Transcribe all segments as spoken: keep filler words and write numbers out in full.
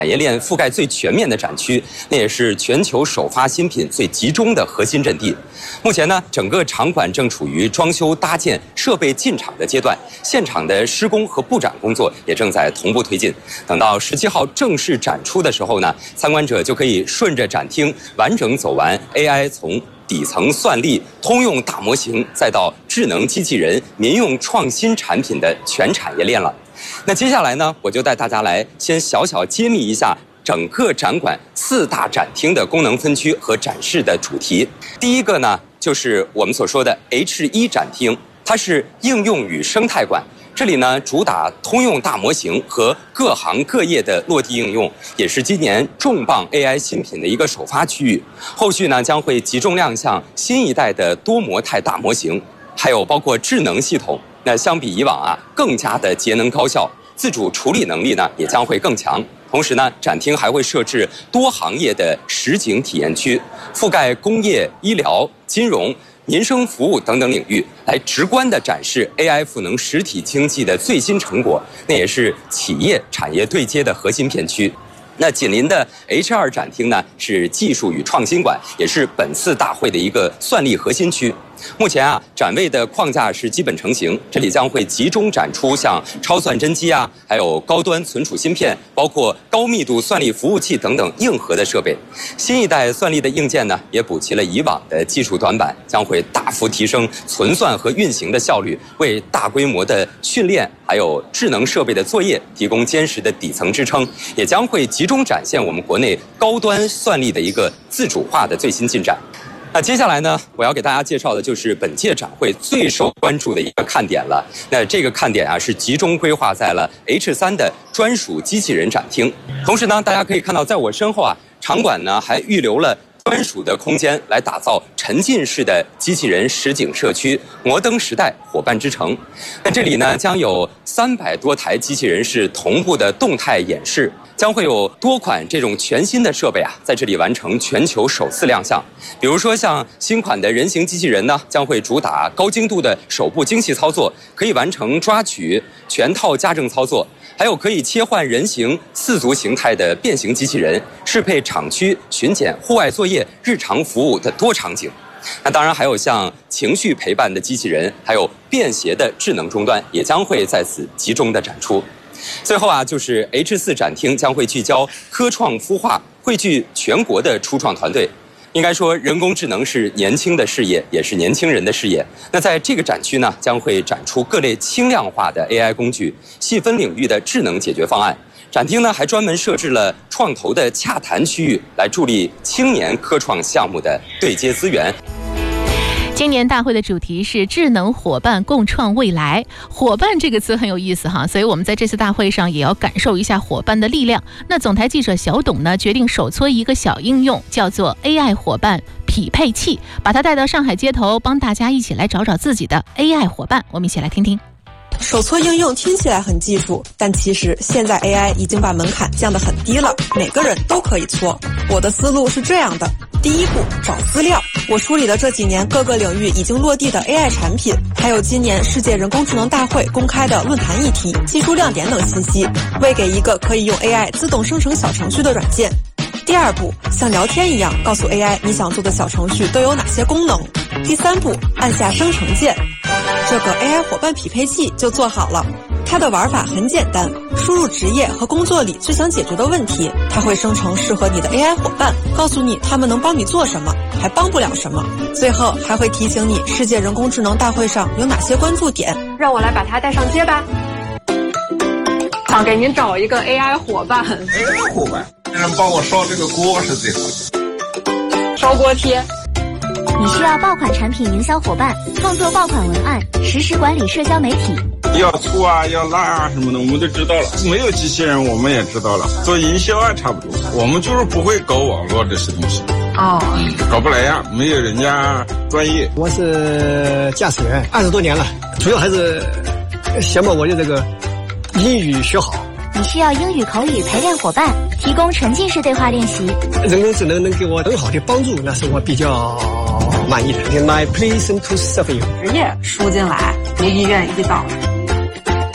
产业链覆盖最全面的展区，那也是全球首发新品最集中的核心阵地。目前呢，整个场馆正处于装修搭建、设备进场的阶段，现场的施工和布展工作也正在同步推进。等到十七号正式展出的时候呢，参观者就可以顺着展厅完整走完 A I 从底层算力、通用大模型，再到智能机器人、民用创新产品的全产业链了。那接下来呢，我就带大家来先小小揭秘一下整个展馆四大展厅的功能分区和展示的主题。第一个呢，就是我们所说的 H 一 展厅，它是应用与生态馆。这里呢，主打通用大模型和各行各业的落地应用，也是今年重磅 A I 新品的一个首发区域。后续呢，将会集中亮相新一代的多模态大模型，还有包括智能系统。那相比以往啊，更加的节能高效，自主处理能力呢也将会更强。同时呢，展厅还会设置多行业的实景体验区，覆盖工业、医疗、金融、民生服务等等领域，来直观地展示 A I 赋能实体经济的最新成果。那也是企业产业对接的核心片区。那紧邻的 H 二 展厅呢，是技术与创新馆，也是本次大会的一个算力核心区。目前啊，展位的框架是基本成型，这里将会集中展出像超算真机啊，还有高端存储芯片，包括高密度算力服务器等等硬核的设备。新一代算力的硬件呢，也补齐了以往的技术短板，将会大幅提升存算和运行的效率，为大规模的训练还有智能设备的作业提供坚实的底层支撑，也将会集中展现我们国内高端算力的一个自主化的最新进展。那接下来呢，我要给大家介绍的就是本届展会最受关注的一个看点了。那这个看点啊，是集中规划在了 H 三 的专属机器人展厅。同时呢，大家可以看到，在我身后啊，场馆呢还预留了专属的空间来打造沉浸式的机器人实景社区，摩登时代伙伴之城。那这里呢，将有三百多台机器人是同步的动态演示。将会有多款这种全新的设备啊，在这里完成全球首次亮相。比如说，像新款的人形机器人呢，将会主打高精度的手部精细操作，可以完成抓取、全套家政操作；还有可以切换人形、四足形态的变形机器人，适配厂区巡检、户外作业、日常服务的多场景。那当然还有像情绪陪伴的机器人，还有便携的智能终端，也将会在此集中的展出。最后啊，就是 H 四 展厅将会聚焦科创孵化，汇聚全国的初创团队。应该说，人工智能是年轻的事业，也是年轻人的事业。那在这个展区呢，将会展出各类轻量化的 A I 工具，细分领域的智能解决方案。展厅呢，还专门设置了创投的洽谈区域，来助力青年科创项目的对接资源。 今年大会的主题是智能伙伴共创未来。伙伴这个词很有意思哈，所以我们在这次大会上也要感受一下伙伴的力量。那总台记者小董呢，决定首撮一个小应用，叫做 A I 伙伴匹配器，把它带到上海街头，帮大家一起来找找自己的 A I 伙伴。我们一起来听听。 手搓应用听起来很技术，但其实现在 A I 已经把门槛降得很低了，每个人都可以搓。我的思路是这样的：第一步，找资料。我梳理了这几年各个领域已经落地的 A I 产品，还有今年世界人工智能大会公开的论坛议题、技术亮点等信息，喂给一个可以用 A I 自动生成小程序的软件。第二步，像聊天一样告诉 A I 你想做的小程序都有哪些功能。第三步，按下生成键，这个 A I 伙伴匹配器就做好了。它的玩法很简单，输入职业和工作里最想解决的问题，它会生成适合你的 A I 伙伴，告诉你他们能帮你做什么，还帮不了什么。最后还会提醒你世界人工智能大会上有哪些关注点。 让我来把它带上街吧。想给您找一个 A I 伙伴。 A I 伙伴，人帮我烧这个锅是最好的。 烧锅贴。 你需要爆款产品营销伙伴，创作爆款文案，实时管理社交媒体。 要醋啊，要辣啊什么的，我们都知道了。没有机器人，我们也知道了。做营销啊，差不多。我们就是不会搞网络这些东西。 哦， 嗯，搞不来呀，没有人家专业。 我是驾驶员，二十多年了，主要还是想把我的这个英语学好。 你需要英语口语陪练伙伴，提供沉浸式对话练习。 人工智能能给我很好的帮助，那是我比较满意的。My pleasant to serve you。 职业输进来，离医院一道。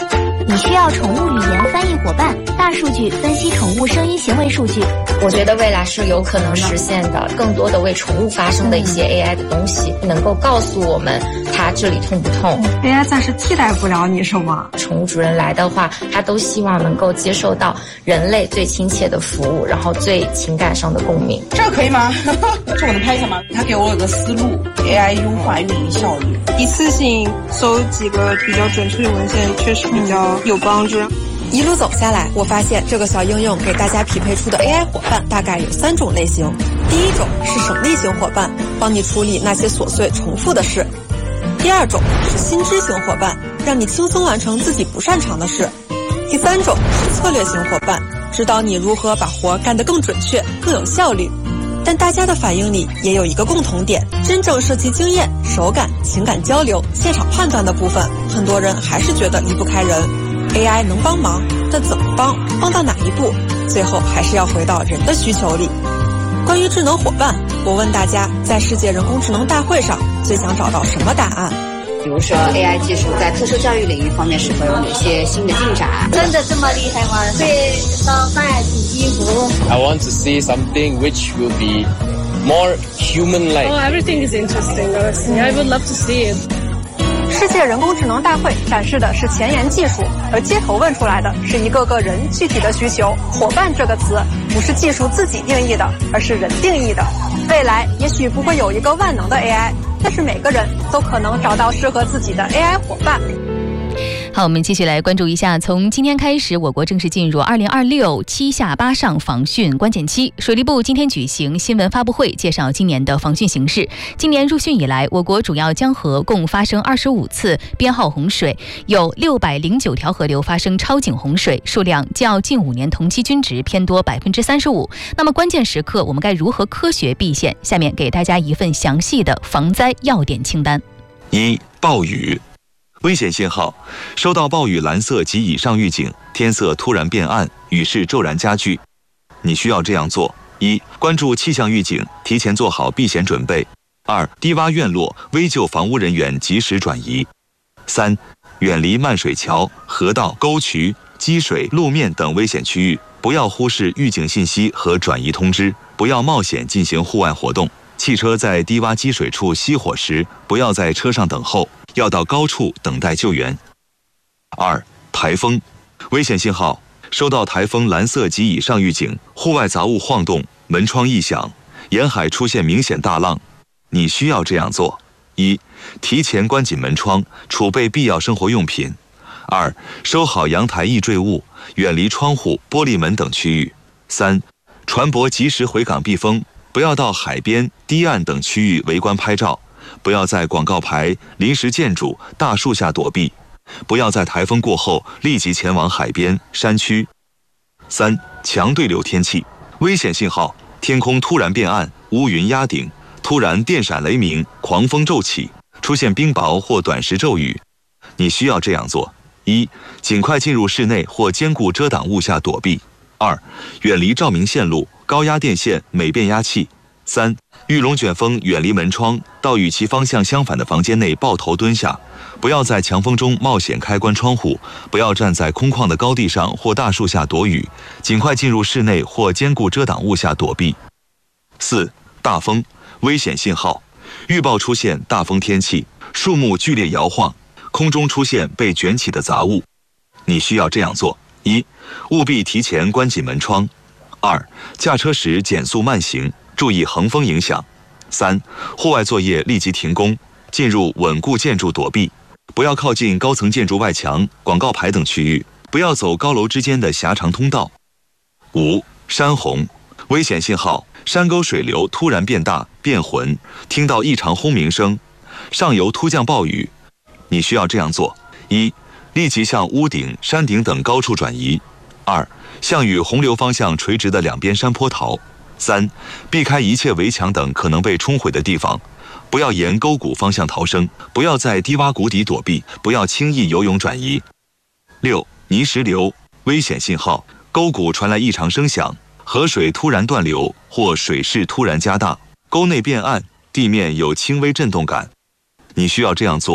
你需要宠物语言翻译伙伴，大数据分析宠物声音行为数据。 我觉得未来是有可能实现的，更多的为宠物发声的一些 A I 的东西，能够告诉我们它这里痛不痛。 A I 暂时替代不了你是吗？ 宠物主人来的话，他都希望能够接受到人类最亲切的服务，然后最情感上的共鸣。 这可以吗？这我能拍一下吗？他给我有个思路 ，A I 优化运营效率， 一次性搜几个比较准确的文件，确实比较有帮助。一路走下来，我发现这个小应用给大家匹配出的 A I 伙伴大概有三种类型。第一种是省力型伙伴，帮你处理那些琐碎重复的事；第二种是心知型伙伴，让你轻松完成自己不擅长的事；第三种是策略型伙伴，指导你如何把活干得更准确、更有效率。但大家的反应里也有一个共同点，真正涉及经验、手感、情感交流、现场判断的部分，很多人还是觉得离不开人。A I 能帮忙，但怎么帮，帮到哪一步，最后还是要回到人的需求里。关于智能伙伴，我问大家，在世界人工智能大会上最想找到什么答案？ 比如说 A I 技术在特殊教育领域方面是否有哪些新的进展？ 真的这么厉害吗？会烧饭、洗衣服。 I want to see something which will be more human-like. Oh, everything is interesting, honestly. I would love to see it. 世界人工智能大会展示的是前沿技术，而街头问出来的是一个个人具体的需求。伙伴这个词不是技术自己定义的，而是人定义的。未来也许不会有一个万能的 A I， 但是每个人都可能找到适合自己的 A I 伙伴。 好，我们继续来关注一下，从今天开始，我国正式进入二零二六七下八上防汛关键期。水利部今天举行新闻发布会，介绍今年的防汛形势。今年入汛以来，我国主要江河共发生二十五次编号洪水，有六百零九条河流发生超警洪水，数量较近五年同期均值偏多百分之三十五。那么关键时刻，我们该如何科学避险？下面给大家一份详细的防灾要点清单。 一、暴雨。危险信号，收到暴雨蓝色及以上预警，天色突然变暗，雨势骤然加剧，你需要这样做：一、关注气象预警，提前做好避险准备；二、低洼院落，危救房屋人员及时转移；三、远离漫水桥、河道、沟渠、积水、路面等危险区域，不要忽视预警信息和转移通知，不要冒险进行户外活动。汽车在低洼积水处熄火时，不要在车上等候，要到高处等待救援。二、台风，危险信号，收到台风蓝色及以上预警，户外杂物晃动，门窗异响，沿海出现明显大浪，你需要这样做：一、提前关紧门窗，储备必要生活用品；二、收好阳台易坠物，远离窗户、玻璃门等区域；三、船舶及时回港避风，不要到海边、堤岸等区域围观拍照，不要在广告牌、临时建筑、大树下躲避，不要在台风过后立即前往海边、山区。三、强对流天气，危险信号，天空突然变暗，乌云压顶，突然电闪雷鸣，狂风骤起，出现冰雹或短时骤雨，你需要这样做：一、尽快进入室内或坚固遮挡物下躲避；二、远离照明线路、高压电线、镁变压器；三、遇龙卷风远离门窗，到与其方向相反的房间内抱头蹲下，不要在强风中冒险开关窗户，不要站在空旷的高地上或大树下躲雨，尽快进入室内或坚固遮挡物下躲避。四、大风，危险信号，预报出现大风天气，树木剧烈摇晃，空中出现被卷起的杂物，你需要这样做：一、务必提前关紧门窗；二、驾车时减速慢行，注意横风影响；三、户外作业立即停工，进入稳固建筑躲避，不要靠近高层建筑外墙、广告牌等区域，不要走高楼之间的狭长通道。五、山洪，危险信号，山沟水流突然变大变浑，听到异常轰鸣声，上游突降暴雨，你需要这样做：一、立即向屋顶、山顶等高处转移；二、向与洪流方向垂直的两边山坡逃；三、避开一切围墙等可能被冲毁的地方，不要沿沟谷方向逃生，不要在低洼谷底躲避，不要轻易游泳转移。六、泥石流，危险信号，沟谷传来异常声响，河水突然断流或水势突然加大，沟内变暗，地面有轻微震动感，你需要这样做：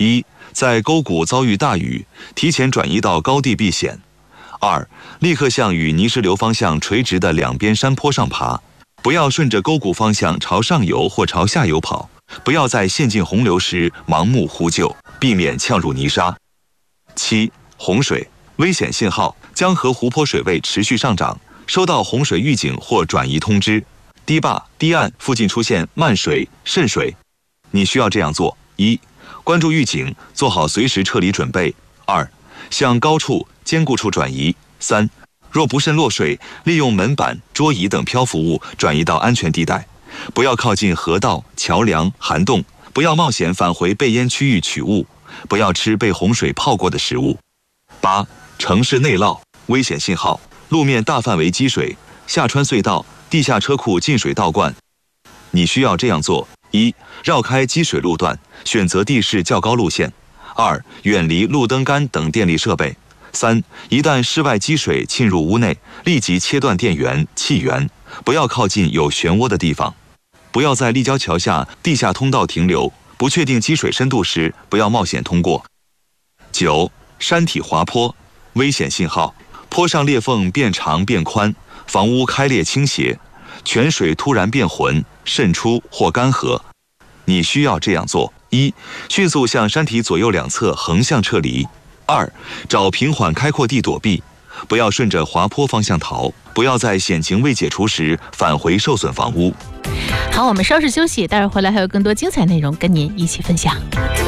一、在沟谷遭遇大雨，提前转移到高地避险；二、立刻向与泥石流方向垂直的两边山坡上爬，不要顺着沟谷方向朝上游或朝下游跑，不要在陷进洪流时盲目呼救，避免呛入泥沙。七、洪水危险信号，江河湖泊水位持续上涨，收到洪水预警或转移通知，堤坝、堤岸附近出现漫水、渗水，你需要这样做：一、关注预警，做好随时撤离准备；二、向高处、坚固处转移；三、若不慎落水，利用门板、桌椅等漂浮物转移到安全地带，不要靠近河道、桥梁、涵洞，不要冒险返回被淹区域取物，不要吃被洪水泡过的食物。八、城市内涝危险信号，路面大范围积水，下穿隧道、地下车库进水倒灌。你需要这样做：一、绕开积水路段，选择地势较高路线；二、远离路灯杆等电力设备；三、一旦室外积水侵入屋内，立即切断电源、气源，不要靠近有漩涡的地方；不要在立交桥下地下通道停留，不确定积水深度时，不要冒险通过。九、山体滑坡危险信号，坡上裂缝变长变宽，房屋开裂倾斜，泉水突然变浑、渗出或干涸。你需要这样做：一、迅速向山体左右两侧横向撤离；二、找平缓开阔地躲避，不要顺着滑坡方向逃，不要在险情未解除时返回受损房屋。 好，我们稍事休息，待会儿回来还有更多精彩内容跟您一起分享。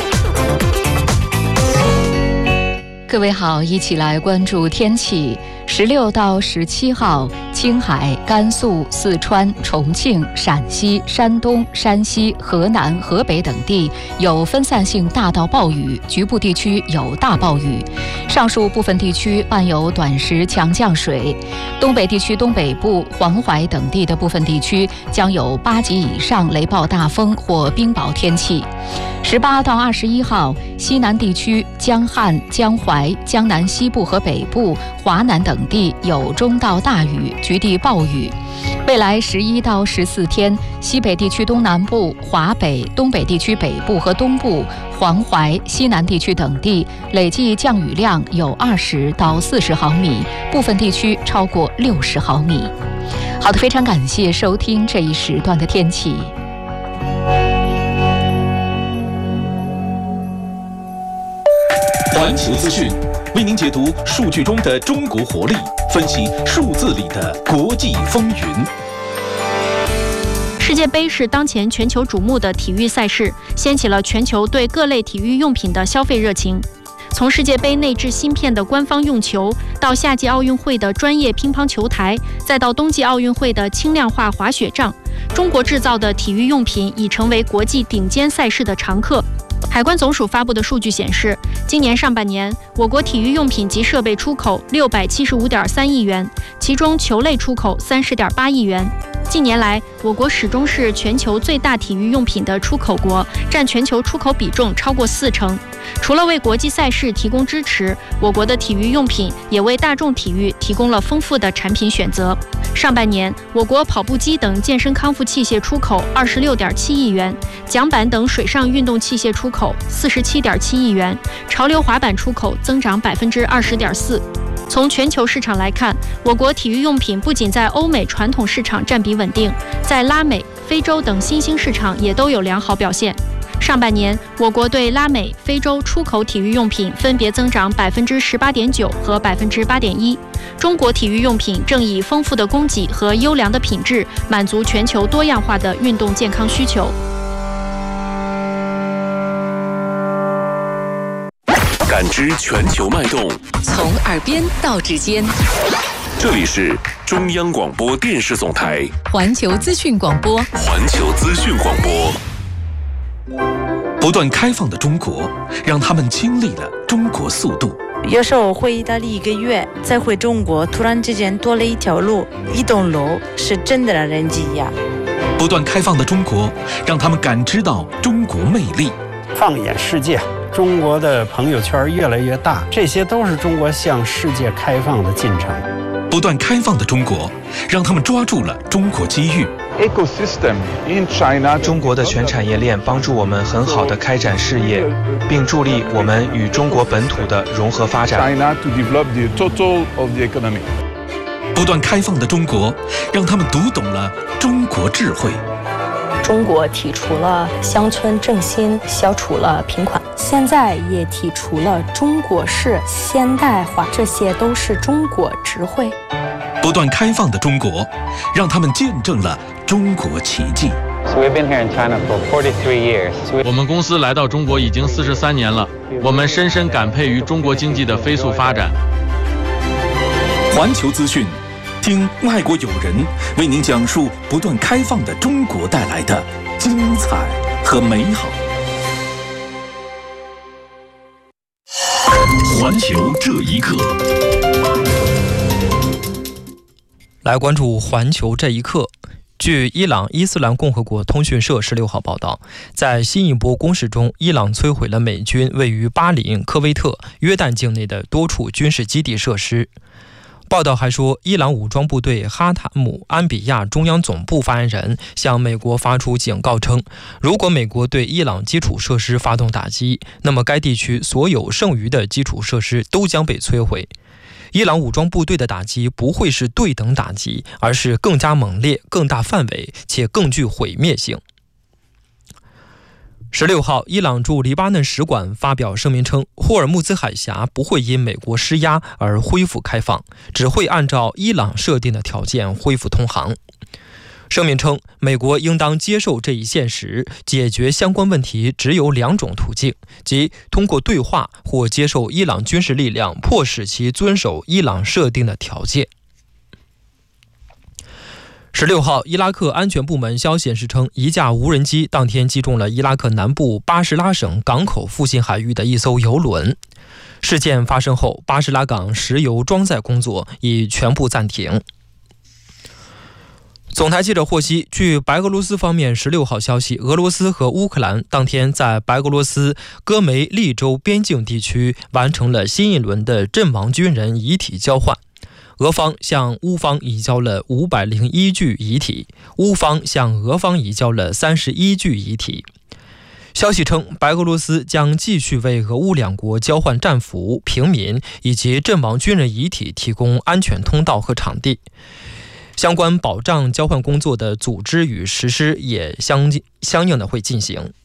各位好，一起来关注天气。十六到十七号，青海、甘肃、四川、重庆、陕西、山东、山西、河南、河北等地有分散性大到暴雨，局部地区有大暴雨。上述部分地区伴有短时强降水。东北地区东北部、黄淮等地的部分地区将有八级以上雷暴大风或冰雹天气。十八到二十一号，西南地区江汉、江淮、江南西部和北部、华南等地有中到大雨，局地暴雨。未来十一到十四天，西北地区东南部、华北、东北地区北部和东部、黄淮、西南地区等地累计降雨量有二十到四十毫米，部分地区超过六十毫米。好的，非常感谢收听这一时段的天气。 环球资讯为您解读数据中的中国活力，分析数字里的国际风云。 世界杯是当前全球瞩目的体育赛事，掀起了全球对各类体育用品的消费热情。从世界杯内置芯片的官方用球，到夏季奥运会的专业乒乓球台，再到冬季奥运会的轻量化滑雪杖，中国制造的体育用品已成为国际顶尖赛事的常客。海关总署发布的数据显示，今年上半年，我国体育用品及设备出口六百七十五点三亿元，其中球类出口三十点八亿元。近年来，我国始终是全球最大体育用品的出口国，占全球出口比重超过四成。除了为国际赛事提供支持，我国的体育用品也为大众体育提供了丰富的产品选择。上半年，我国跑步机等健身康复器械出口二十六点七亿元，桨板等水上运动器械出口四十七点七亿元，潮流滑板出口增长百分之二十点四。从全球市场来看，我国体育用品不仅在欧美传统市场占比稳定，在拉美、非洲等新兴市场也都有良好表现。上半年，我国对拉美、非洲出口体育用品分别增长百分之十八点九和百分之八点一。中国体育用品正以丰富的供给和优良的品质，满足全球多样化的运动健康需求。 感知全球脉动， 从耳边到指尖。 这里是中央广播电视总台环球资讯广播。 环球资讯广播。不断开放的中国，让他们经历了中国速度。 有时候回意大利一个月，再回中国，突然之间多了一条路，一栋楼，是真的让人惊讶。 不断开放的中国，让他们感知到中国魅力。 放眼世界，中国的朋友圈越来越大，这些都是中国向世界开放的进程。 不断开放的中国，让他们抓住了中国机遇。 ecosystem in China。 中国的全产业链帮助我们很好的开展事业，并助力我们与中国本土的融合发展。 China to develop the total of the economy。 不断开放的中国，让他们读懂了中国智慧。 中国提出了乡村振兴，消除了贫困，现在也提出了中国式现代化，这些都是中国智慧。 不断开放的中国，让他们见证了中国奇迹。 我们公司来到中国已经四十三年了，我们深深感佩于中国经济的飞速发展。 环球资讯，听外国友人为您讲述不断开放的中国带来的精彩和美好。环球这一刻， 来关注环球这一刻。据伊朗伊斯兰共和国通讯社十六号报道，在新一波攻势中，伊朗摧毁了美军位于巴林、科威特、约旦境内的多处军事基地设施。报道还说，伊朗武装部队哈塔姆安比亚中央总部发言人向美国发出警告称，如果美国对伊朗基础设施发动打击，那么该地区所有剩余的基础设施都将被摧毁。伊朗武装部队的打击不会是对等打击，而是更加猛烈、更大范围且更具毁灭性。十六号，伊朗驻黎巴嫩使馆发表声明称，霍尔木兹海峡不会因美国施压而恢复开放，只会按照伊朗设定的条件恢复通航。声明称，美国应当接受这一现实，解决相关问题只有两种途径，即通过对话或接受伊朗军事力量迫使其遵守伊朗设定的条件。十六号，伊拉克安全部门消息显示称，一架无人机当天击中了伊拉克南部巴士拉省港口附近海域的一艘油轮。事件发生后，巴士拉港石油装载工作已全部暂停。总台记者获悉，据白俄罗斯方面十六号消息，俄罗斯和乌克兰当天在白俄罗斯戈梅利州边境地区完成了新一轮的阵亡军人遗体交换。俄方向乌方移交了五百零一具遗体，乌方向俄方移交了三十一具遗体。消息称，白俄罗斯将继续为俄乌两国交换战俘、平民以及阵亡军人遗体提供安全通道和场地。相关保障交换工作的组织与实施也相相应的会进行。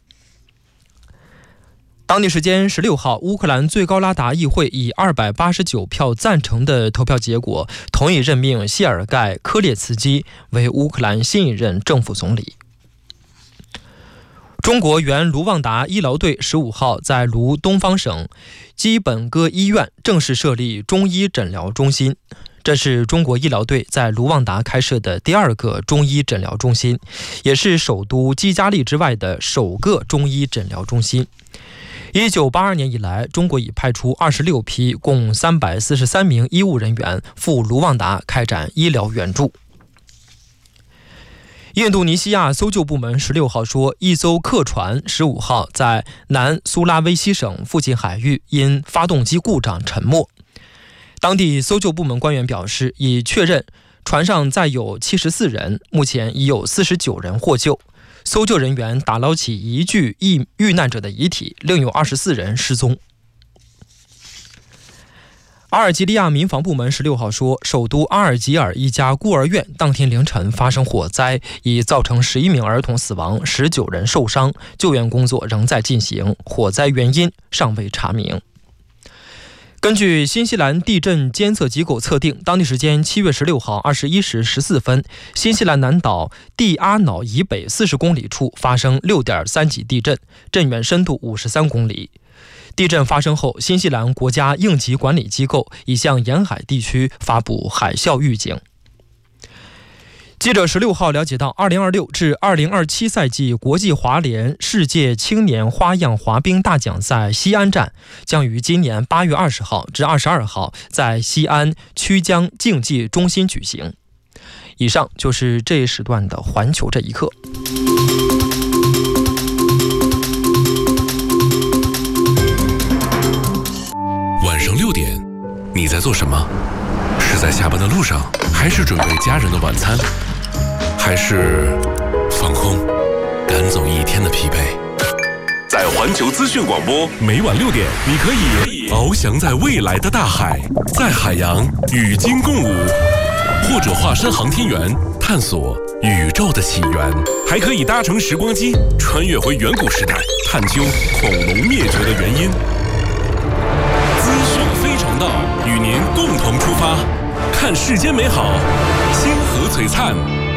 当地时间十六号，乌克兰最高拉达议会以二百八十九票赞成的投票结果，同意任命谢尔盖·科列茨基为乌克兰新一任政府总理。中国原卢旺达医疗队十五号在卢东方省基本戈医院正式设立中医诊疗中心。这是中国医疗队在卢旺达开设的第二个中医诊疗中心，也是首都基加利之外的首个中医诊疗中心。一九八二年以来，中国已派出二十六批共三百四十三名医务人员赴卢旺达开展医疗援助。印度尼西亚搜救部门十六号说，一艘客船十五号在南苏拉威西省附近海域因发动机故障沉没。当地搜救部门官员表示，已确认船上载有七十四人，目前已有四十九人获救。搜救人员打捞起一具遇难者的遗体，另有二十四人失踪。阿尔及利亚民防部门十六号说，首都阿尔及尔一家孤儿院当天凌晨发生火灾，已造成十一名儿童死亡，十九人受伤，救援工作仍在进行，火灾原因尚未查明。根据新西兰地震监测机构测定，当地时间七月十六号二十一时十四分，新西兰南岛蒂阿瑙以北四十公里处发生六点三级地震，震源深度五十三公里。地震发生后，新西兰国家应急管理机构已向沿海地区发布海啸预警。记者十六号了解到，二零二六至二零二七赛季国际滑联世界青年花样滑冰大奖赛西安站将于今年八月二十号至二十二号在西安曲江竞技中心举行。以上就是这一时段的环球这一刻。 晚上六点，你在做什么？是在下班的路上，还是准备家人的晚餐？ 还是放空，赶走一天的疲惫？ 在环球资讯广播，每晚六点，你可以翱翔在未来的大海，在海洋与鲸共舞，或者化身航天员，探索宇宙的起源，还可以搭乘时光机，穿越回远古时代，探究恐龙灭绝的原因。资讯非常道，与您共同出发，看世间美好，星河璀璨。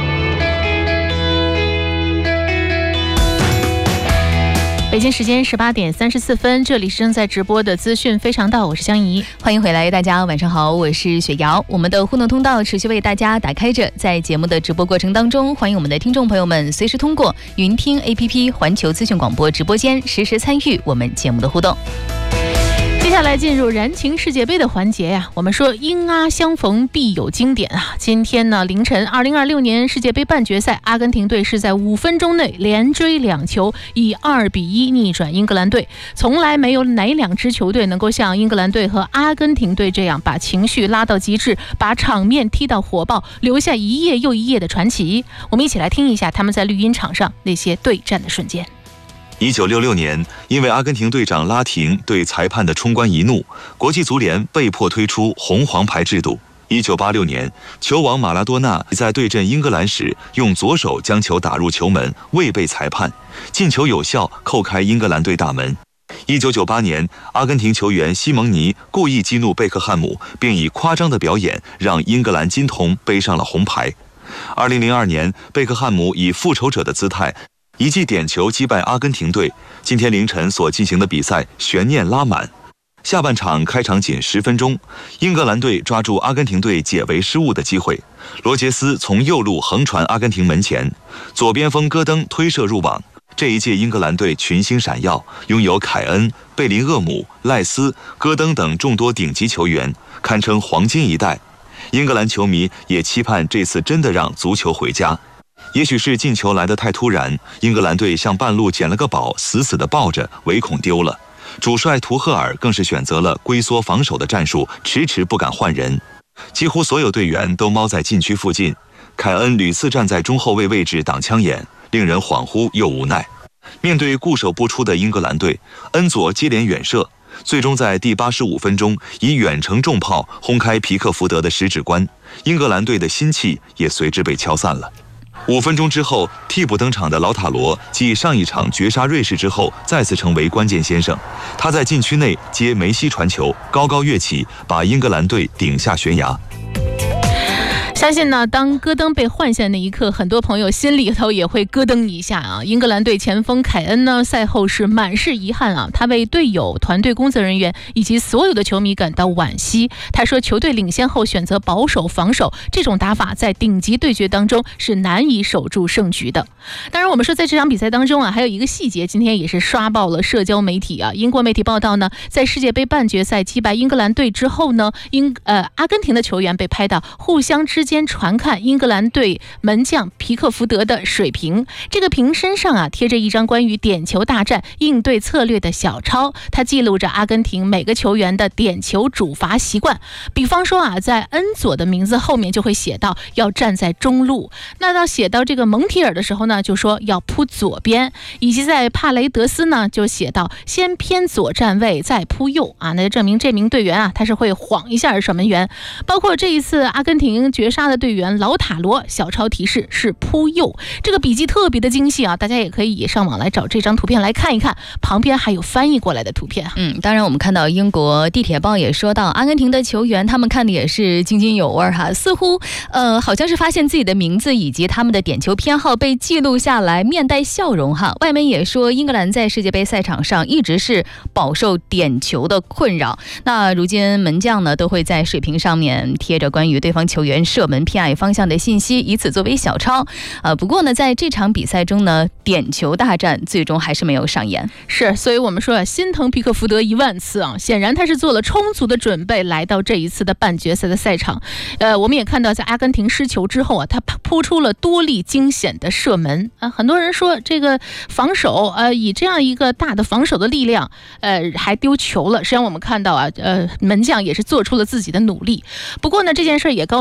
北京时间十八点三十四分，这里是正在直播的资讯非常道，我是江怡， 欢迎回来，大家晚上好，我是雪瑶。我们的互动通道持续为大家打开着，在节目的直播过程当中，欢迎我们的听众朋友们随时通过云听 A P P 环球资讯广播直播间实时参与我们节目的互动。 接下来进入燃情世界杯的环节呀，我们说英阿相逢必有经典啊。今天呢凌晨，二零二六年世界杯半决赛，阿根廷队是在五分钟内连追两球，以二比一逆转英格兰队。从来没有哪两支球队能够像英格兰队和阿根廷队这样把情绪拉到极致，把场面踢到火爆，留下一页又一页的传奇。我们一起来听一下他们在绿茵场上那些对战的瞬间。 一九六六年，因为阿根廷队长拉廷对裁判的冲冠一怒，国际足联被迫推出红黄牌制度。一九八六年，球王马拉多纳在对阵英格兰时用左手将球打入球门，未被裁判，进球有效，扣开英格兰队大门。一九九八年，阿根廷球员西蒙尼故意激怒贝克汉姆，并以夸张的表演让英格兰金童背上了红牌。二零零二年，贝克汉姆以复仇者的姿态一记点球击败阿根廷队。今天凌晨所进行的比赛悬念拉满，下半场开场仅十分钟，英格兰队抓住阿根廷队解围失误的机会，罗杰斯从右路横传阿根廷门前，左边锋戈登推射入网。这一届英格兰队群星闪耀，拥有凯恩、贝林厄姆、赖斯、戈登等众多顶级球员，堪称黄金一代。英格兰球迷也期盼这次真的让足球回家。也许是进球来得太突然，英格兰队像半路捡了个宝，死死地抱着，唯恐丢了。主帅图赫尔更是选择了龟缩防守的战术，迟迟不敢换人。几乎所有队员都猫在禁区附近，凯恩屡次站在中后卫位置挡枪眼，令人恍惚又无奈。面对固守不出的英格兰队，恩佐接连远射，最终在第八十五分钟以远程重炮轰开皮克福德的十指关，英格兰队的心气也随之被敲散了。五分钟之后，替补登场的劳塔罗继上一场绝杀瑞士之后，再次成为关键先生。他在禁区内接梅西传球，高高跃起，把英格兰队顶下悬崖。 相信呢，当戈登被换下那一刻，很多朋友心里头也会咯噔一下啊。英格兰队前锋凯恩呢，赛后是满是遗憾啊，他为队友、团队工作人员以及所有的球迷感到惋惜。他说，球队领先后选择保守防守，这种打法在顶级对决当中是难以守住胜局的。当然，我们说在这场比赛当中啊，还有一个细节，今天也是刷爆了社交媒体啊。英国媒体报道呢，在世界杯半决赛击败英格兰队之后呢，英呃阿根廷的球员被拍到互相之间传看英格兰队门将皮克福德的水瓶，这个瓶身上啊贴着一张关于点球大战应对策略的小抄，它记录着阿根廷每个球员的点球主罚习惯。比方说啊，在恩佐的名字后面就会写到要站在中路，那到写到这个蒙提尔的时候呢，就说要扑左边，以及在帕雷德斯呢就写到先偏左站位再扑右啊，那就证明这名队员啊他是会晃一下守门员。包括这一次阿根廷绝杀的队员劳塔罗，小抄提示是扑右，这个笔记特别的精细啊，大家也可以上网来找这张图片来看一看，旁边还有翻译过来的图片。 嗯，当然我们看到英国地铁报也说到，阿根廷的球员他们看的也是津津有味哈，似乎呃好像是发现自己的名字以及他们的点球偏好被记录下来，面带笑容哈。外媒也说，英格兰在世界杯赛场上一直是饱受点球的困扰，那如今门将呢都会在水瓶上面贴着关于对方球员射门偏爱方向的信息，以此作为小抄。呃，不过呢，在这场比赛中呢，点球大战最终还是没有上演。 是，所以我们说啊，心疼皮克福德一万次啊！显然他是做了充足的准备来到这一次的半决赛的赛场。呃，我们也看到，在阿根廷失球之后啊，他扑出了多粒惊险的射门啊！很多人说这个防守，呃，以这样一个大的防守的力量，呃，还丢球了。实际上我们看到啊，呃，门将也是做出了自己的努力。不过呢，这件事也告诉我们，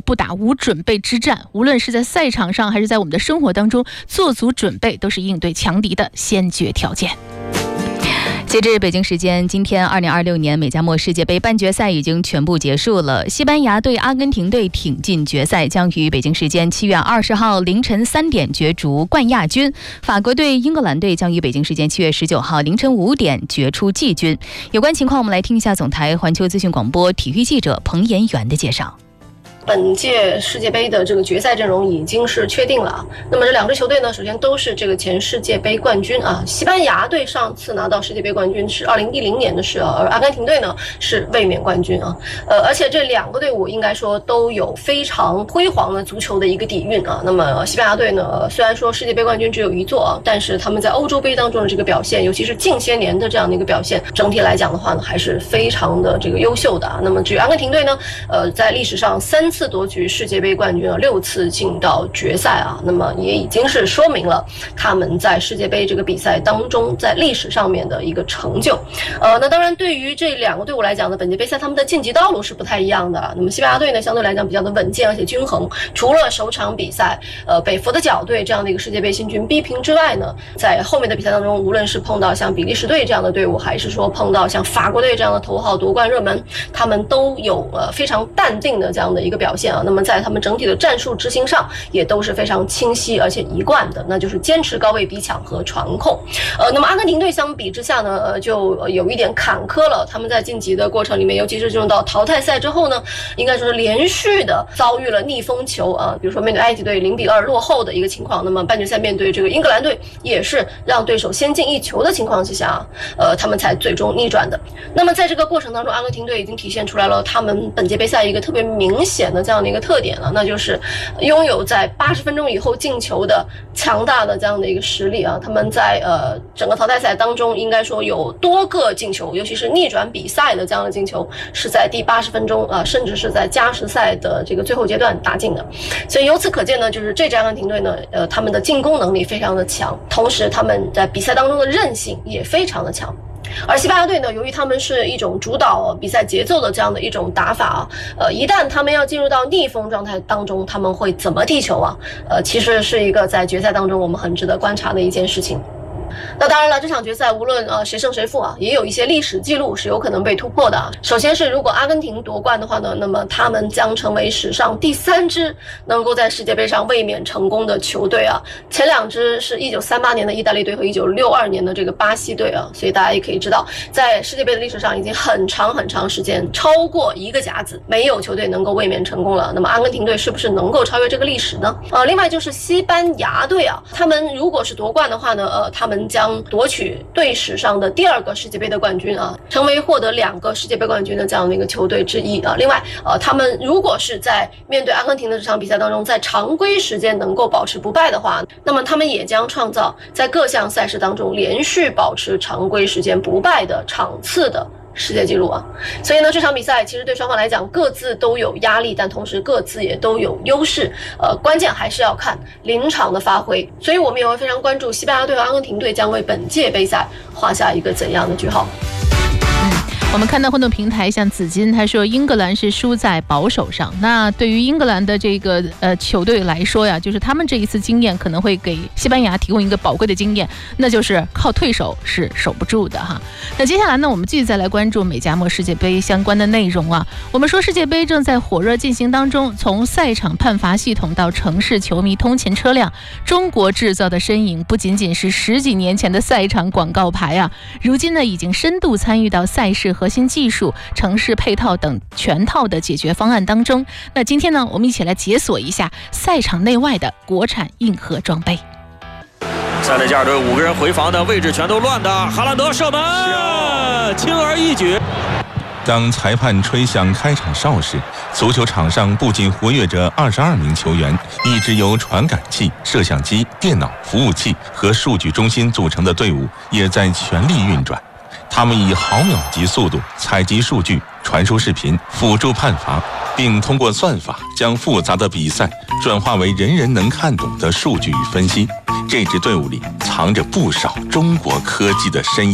不打无准备之战，无论是在赛场上还是在我们的生活当中，做足准备都是应对强敌的先决条件。 截至北京时间今天，二零二六年美加墨世界杯半决赛已经全部结束了。西班牙对阿根廷队挺进决赛，将于北京时间七月二十号凌晨三点角逐冠亚军。法国队、英格兰队将于北京时间七月十九号凌晨五点决出季军。有关情况，我们来听一下总台环球资讯广播体育记者彭延元的介绍。 本届世界杯的这个决赛阵容已经是确定了啊。那么这两支球队呢，首先都是这个前世界杯冠军啊。西班牙队上次拿到世界杯冠军是二零一零年的事啊，而阿根廷队呢是卫冕冠军啊。呃，而且这两个队伍应该说都有非常辉煌的足球的一个底蕴啊。那么西班牙队呢，虽然说世界杯冠军只有一座啊，但是他们在欧洲杯当中的这个表现，尤其是近些年的这样的一个表现，整体来讲的话呢，还是非常的这个优秀的啊。那么至于阿根廷队呢，呃，在历史上三次夺取世界杯冠军啊，六次进到决赛啊，那么也已经是说明了他们在世界杯这个比赛当中在历史上面的一个成就。呃，那当然对于这两个队伍来讲呢，本届杯赛他们的晋级道路是不太一样的啊。那么西班牙队呢，相对来讲比较的稳健而且均衡，除了首场比赛呃被佛得角队这样的一个世界杯新军逼平之外呢，在后面的比赛当中，无论是碰到像比利时队这样的队伍，还是说碰到像法国队这样的头号夺冠热门，他们都有呃非常淡定的这样的一个表现啊。那么在他们整体的战术执行上也都是非常清晰而且一贯的，那就是坚持高位逼抢和传控。呃，那么阿根廷队相比之下呢，呃，就有一点坎坷了。他们在晋级的过程里面，尤其是进入到淘汰赛之后呢，应该说是连续的遭遇了逆风球啊，比如说面对埃及队零比二落后的一个情况，那么半决赛面对这个英格兰队也是让对手先进一球的情况之下，呃，他们才最终逆转的。那么在这个过程当中，阿根廷队已经体现出来了他们本届杯赛一个特别明显的这样的一个特点了，那就是拥有在八十分钟以后进球的强大的这样的一个实力啊。他们在呃整个淘汰赛当中，应该说有多个进球，尤其是逆转比赛的这样的进球，是在第八十分钟啊、呃，甚至是在加时赛的这个最后阶段打进的。所以由此可见呢，就是这支阿根廷队呢，呃，他们的进攻能力非常的强，同时他们在比赛当中的韧性也非常的强。而西班牙队呢，由于他们是一种主导比赛节奏的这样的一种打法啊，呃，一旦他们要进入到逆风状态当中，他们会怎么踢球啊？呃，其实是一个在决赛当中我们很值得观察的一件事情。那当然了，这场决赛无论呃谁胜谁负啊，也有一些历史记录是有可能被突破的啊。首先是如果阿根廷夺冠的话呢，那么他们将成为史上第三支能够在世界杯上卫冕成功的球队啊。前两支是一九三八年的意大利队和一九六二年的这个巴西队啊。所以大家也可以知道，在世界杯的历史上已经很长很长时间，超过一个甲子没有球队能够卫冕成功了。那么阿根廷队是不是能够超越这个历史呢？呃，另外就是西班牙队啊，他们如果是夺冠的话呢，呃，他们将夺取队史上的第二个世界杯的冠军啊，成为获得两个世界杯冠军的这样的一个球队之一啊。另外，呃，他们如果是在面对阿根廷的这场比赛当中，在常规时间能够保持不败的话，那么他们也将创造在各项赛事当中连续保持常规时间不败的场次的世界纪录啊。所以呢，这场比赛其实对双方来讲各自都有压力，但同时各自也都有优势。呃，关键还是要看临场的发挥。所以我们也会非常关注西班牙队和阿根廷队将为本届杯赛画下一个怎样的句号。 我们看到互动平台像紫金他说英格兰是输在保守上，那对于英格兰的这个呃球队来说呀，就是他们这一次经验可能会给西班牙提供一个宝贵的经验，那就是靠退守是守不住的哈。那接下来呢，我们继续再来关注美加墨世界杯相关的内容啊。我们说世界杯正在火热进行当中，从赛场判罚系统到城市球迷通勤车辆，中国制造的身影不仅仅是十几年前的赛场广告牌啊，如今呢已经深度参与到赛事和核心技术、城市配套等全套的解决方案当中。那今天呢，我们一起来解锁一下赛场内外的国产硬核装备。 塞内加尔队五个人回防的位置全都乱的，哈兰德射门，轻而易举。 当裁判吹响开场哨时，足球场上不仅活跃着二十二名球员，一支由传感器、摄像机、电脑、服务器和数据中心组成的队伍也在全力运转。他们以毫秒级速度采集数据、传输视频、辅助判罚，并通过算法将复杂的比赛转化为人人能看懂的数据与分析。这支队伍里藏着不少中国科技的身影。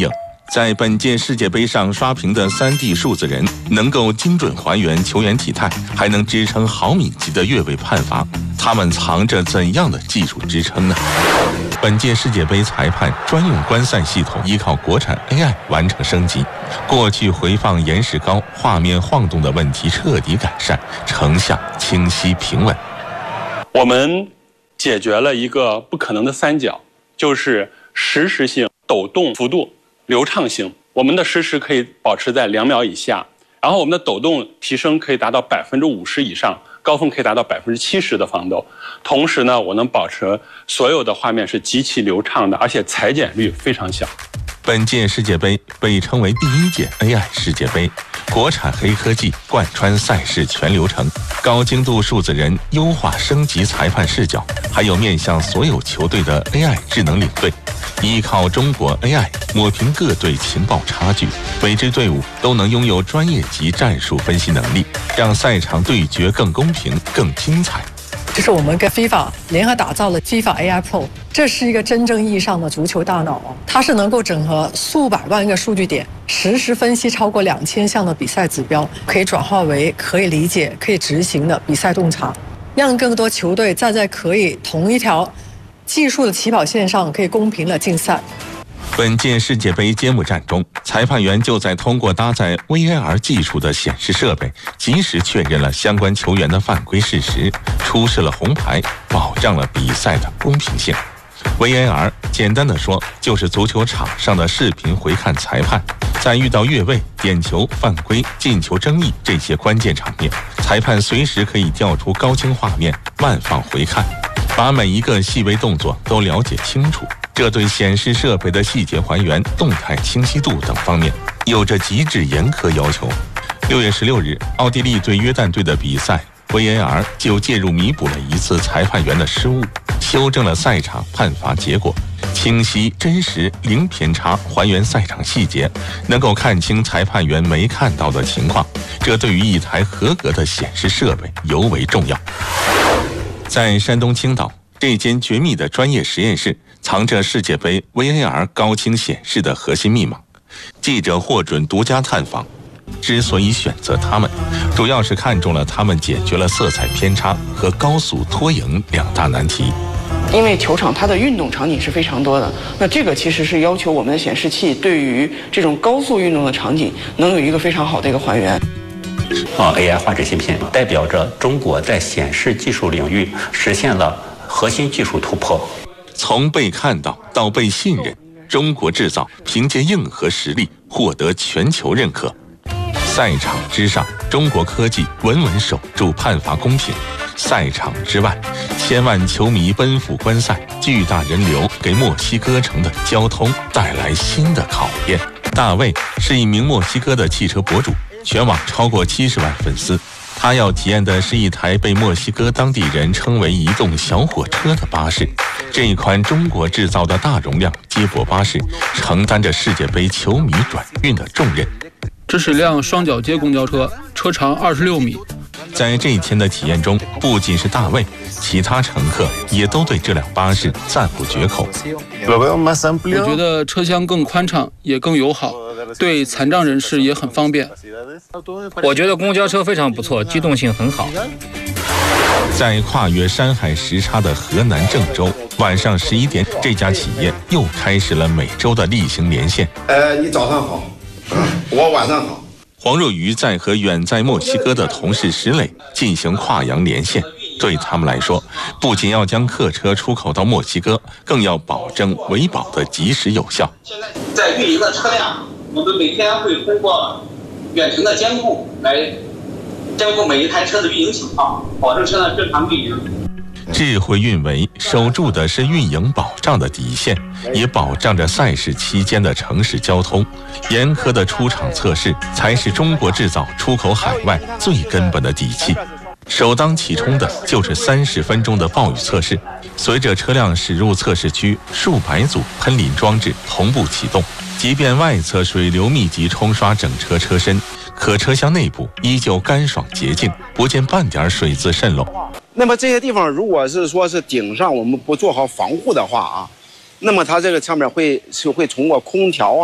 在本届世界杯上刷屏的 三 D 数字人，能够精准还原球员体态，还能支撑毫米级的越位判罚，他们藏着怎样的技术支撑呢？本届世界杯裁判专用观赛系统依靠国产 A I 完成升级，过去回放延时高、画面晃动的问题彻底改善，成像清晰平稳。 我们解决了一个不可能的三角，就是实时性、抖动幅度、流畅性。我们的实时可以保持在两秒以下，然后我们的抖动提升可以达到百分之五十以上，高峰可以达到百分之七十的防抖。同时呢，我能保持所有的画面是极其流畅的，而且裁剪率非常小。 本届世界杯被称为第一届 A I 世界杯，国产黑科技贯穿赛事全流程，高精度数字人优化升级裁判视角，还有面向所有球队的 A I 智能领队，依靠中国 A I 抹平各队情报差距，每支队伍都能拥有专业级战术分析能力，让赛场对决更公平、更精彩。 这是我们跟 FIFA 联合打造了 FIFA A I Pro， 这是一个真正意义上的足球大脑，它是能够整合数百万个数据点，实时分析超过两千项的比赛指标，可以转化为可以理解、可以执行的比赛洞察，让更多球队站在可以同一条技术的起跑线上，可以公平的竞赛。 本届世界杯揭幕战中，裁判员就在通过搭载 V A R 技术的显示设备，及时确认了相关球员的犯规事实，出示了红牌，保障了比赛的公平性。V A R 简单的说，就是足球场上的视频回看裁判，在遇到越位、点球、犯规、进球争议这些关键场面，裁判随时可以调出高清画面，慢放回看，把每一个细微动作都了解清楚。这对显示设备的细节还原、动态清晰度等方面有着极致严苛要求。六月十六日，奥地利对约旦队的比赛 ，V A R 就介入弥补了一次裁判员的失误，修正了赛场判罚结果，清晰、真实、零偏差还原赛场细节，能够看清裁判员没看到的情况。这对于一台合格的显示设备尤为重要。在山东青岛，这间绝密的专业实验室藏着世界杯 V A R 高清显示的核心密码。记者获准独家探访，之所以选择他们，主要是看中了他们解决了色彩偏差和高速拖影两大难题。 因为球场它的运动场景是非常多的，那这个其实是要求我们的显示器对于这种高速运动的场景能有一个非常好的一个还原。 啊 ，A I 画质芯片代表着中国在显示技术领域实现了核心技术突破。 从被看到到被信任，中国制造凭借硬核实力获得全球认可。赛场之上，中国科技稳稳守住判罚公平；赛场之外，千万球迷奔赴观赛，巨大人流给墨西哥城的交通带来新的考验。大卫是一名墨西哥的汽车博主，全网超过七十万粉丝。他要体验的是一台被墨西哥当地人称为移动小火车的巴士。这一款中国制造的大容量接驳巴士，承担着世界杯球迷转运的重任。 这是辆双脚接公交车，车长二十六米。 在这一天的体验中，不仅是大卫，其他乘客也都对这辆巴士赞不绝口。 我觉得车厢更宽敞，也更友好，对残障人士也很方便。 我觉得公交车非常不错，机动性很好。 在跨越山海时差的河南郑州，晚上十一点，这家企业又开始了每周的例行连线。 呃，你早上好，我晚上好。 黄若愚在和远在墨西哥的同事石磊进行跨洋连线。对他们来说，不仅要将客车出口到墨西哥，更要保证维保的及时有效。 现在在运营的车辆，我们每天会通过远程的监控来监控每一台车的运营情况，保证车辆正常运营。 智慧运维守住的是运营保障的底线，也保障着赛事期间的城市交通。严苛的出厂测试才是中国制造出口海外最根本的底气。首当其冲的就是三十分钟的暴雨测试，随着车辆驶入测试区，数百组喷淋装置同步启动，即便外侧水流密集冲刷整车车身，可车厢内部依旧干爽洁净，不见半点水渍渗漏。 那么这些地方如果是说是顶上我们不做好防护的话啊，那么它这个上面会是会通过空调啊，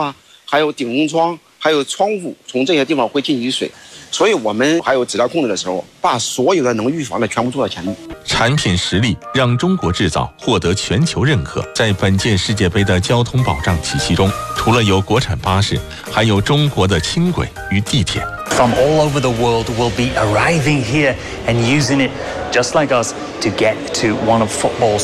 还有顶风窗，还有窗户，从这些地方会进去水。所以我们还有质量控制的时候，把所有的能预防的全部做到前面。 产品实力让中国制造获得全球认可。在本届世界杯的交通保障体系中，除了有国产巴士，还有中国的轻轨与地铁。 From all over the world will be arriving here and using it, just like us, to get to one of football's